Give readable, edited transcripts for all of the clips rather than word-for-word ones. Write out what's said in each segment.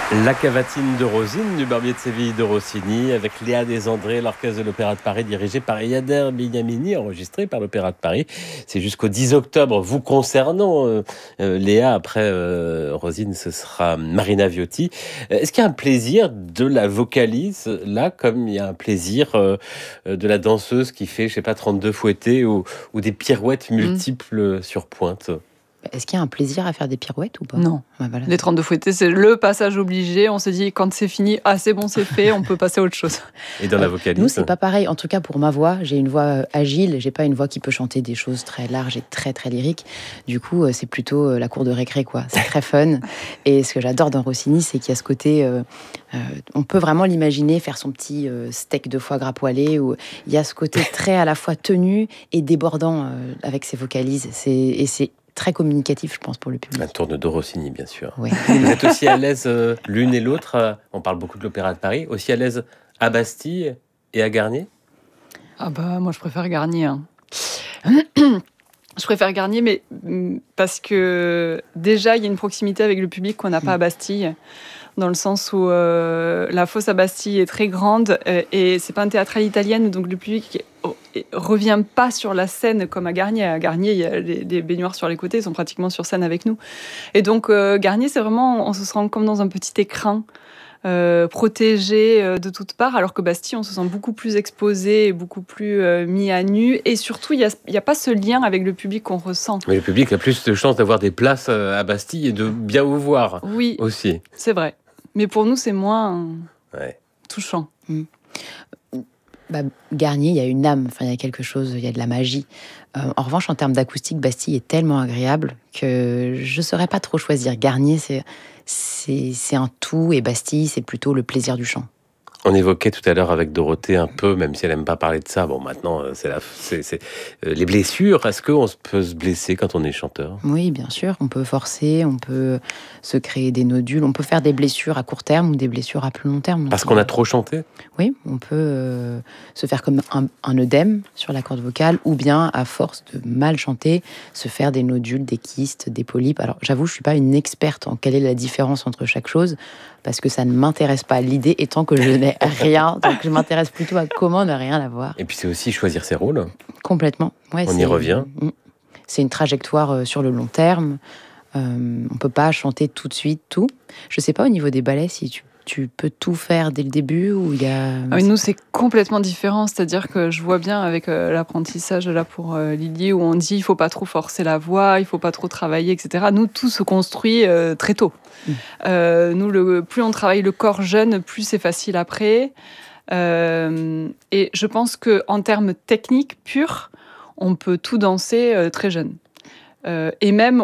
La cavatine de Rosine du Barbier de Séville de Rossini avec Léa Desandré, l'orchestre de l'Opéra de Paris dirigé par Yader Bignamini, enregistré par l'Opéra de Paris. C'est jusqu'au 10 octobre vous concernant. Léa, après Rosine, ce sera Marina Viotti. Est-ce qu'il y a un plaisir de la vocalise là, comme il y a un plaisir de la danseuse qui fait, je sais pas, 32 fouettés ou des pirouettes multiples sur pointe? Est-ce qu'il y a un plaisir à faire des pirouettes ou pas? Non. Ouais, voilà. Les 32 fouettés, c'est le passage obligé. On se dit, quand c'est fini, c'est bon, c'est fait, on peut passer à autre chose. Et dans la vocalise? Nous, c'est pas pareil. En tout cas, pour ma voix, j'ai une voix agile. J'ai pas une voix qui peut chanter des choses très larges et très, très lyriques. Du coup, c'est plutôt la cour de récré, quoi. C'est très fun. Et ce que j'adore dans Rossini, c'est qu'il y a ce côté... on peut vraiment l'imaginer faire son petit steak de foie gras poêlé, où il y a ce côté très à la fois tenu et débordant avec ses vocalises. Et c'est très communicatif, je pense, pour le public. Un tourne de Rossini, bien sûr. Oui. Vous êtes aussi à l'aise l'une et l'autre, on parle beaucoup de l'Opéra de Paris, aussi à l'aise à Bastille et à Garnier? Moi, je préfère Garnier. Hein. Je préfère Garnier, mais parce que déjà, il y a une proximité avec le public qu'on n'a pas à Bastille, dans le sens où la fosse à Bastille est très grande et c'est pas un théâtre à l'italienne, donc le public revient pas sur la scène comme à Garnier. À Garnier, il y a les baignoires sur les côtés, ils sont pratiquement sur scène avec nous. Et donc Garnier, c'est vraiment, on se sent comme dans un petit écrin. Protégé de toutes parts, alors que Bastille, on se sent beaucoup plus exposé, beaucoup plus mis à nu, et surtout, il n'y a pas ce lien avec le public qu'on ressent. Mais le public a plus de chances d'avoir des places à Bastille et de bien vous voir. Oui, aussi. C'est vrai. Mais pour nous, c'est moins touchant. Garnier, il y a une âme, il y a quelque chose, il y a de la magie. En revanche, en termes d'acoustique, Bastille est tellement agréable que je ne saurais pas trop choisir. Garnier, c'est un tout, et Bastille, c'est plutôt le plaisir du chant. On évoquait tout à l'heure avec Dorothée un peu, même si elle n'aime pas parler de ça. Bon, maintenant, c'est les blessures. Est-ce qu'on peut se blesser quand on est chanteur? Oui, bien sûr. On peut forcer, on peut se créer des nodules. On peut faire des blessures à court terme ou des blessures à plus long terme. Parce qu'on a trop chanté? Oui, on peut se faire comme un œdème sur la corde vocale, ou bien, à force de mal chanter, se faire des nodules, des kystes, des polypes. Alors, j'avoue, je ne suis pas une experte en quelle est la différence entre chaque chose, parce que ça ne m'intéresse pas. L'idée étant que je n'ai rien, donc je m'intéresse plutôt à comment ne rien avoir. Et puis c'est aussi choisir ses rôles. Complètement. Ouais, on y revient. C'est une trajectoire sur le long terme. On ne peut pas chanter tout de suite tout. Je ne sais pas au niveau des ballets si tu peux tout faire dès le début ou il y a... Nous, c'est complètement différent. C'est-à-dire que je vois bien avec l'apprentissage là pour Lily, où on dit il ne faut pas trop forcer la voix, il ne faut pas trop travailler, etc. Nous, tout se construit très tôt. Nous, plus on travaille le corps jeune, plus c'est facile après. Et je pense qu'en termes techniques purs, on peut tout danser très jeune. Et même,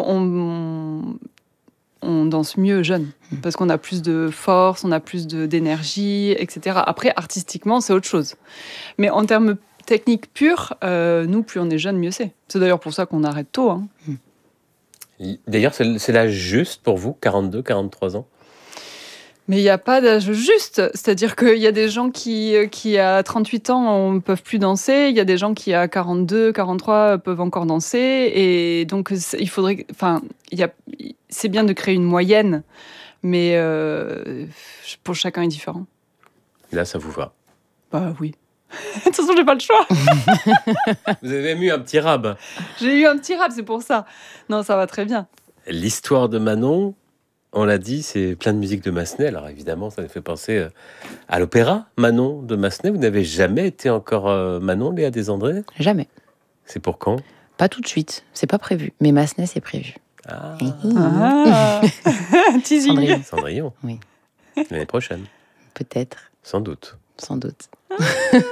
on danse mieux jeune, parce qu'on a plus de force, on a plus d'énergie, etc. Après, artistiquement, c'est autre chose. Mais en termes techniques purs, nous, plus on est jeune, mieux c'est. C'est d'ailleurs pour ça qu'on arrête tôt. Hein. D'ailleurs, c'est l'âge juste pour vous, 42, 43 ans? Mais il n'y a pas d'âge juste. C'est-à-dire qu'il y a des gens qui à 38 ans, ne peuvent plus danser. Il y a des gens qui, à 42, 43, peuvent encore danser. Et donc, il faudrait... c'est bien de créer une moyenne, mais pour chacun est différent. Et là, ça vous va? Bah oui. De toute façon, j'ai pas le choix. Vous avez même eu un petit rab. J'ai eu un petit rab, c'est pour ça. Non, ça va très bien. L'histoire de Manon, on l'a dit, c'est plein de musique de Massenet. Alors évidemment, ça nous fait penser à l'opéra Manon de Massenet. Vous n'avez jamais été encore Manon, Léa Desandré? Jamais. C'est pour quand? Pas tout de suite, c'est pas prévu. Mais Massenet, c'est prévu. Teasing. Cendrillon. Oui. L'année prochaine. Peut-être. Sans doute. Sans doute.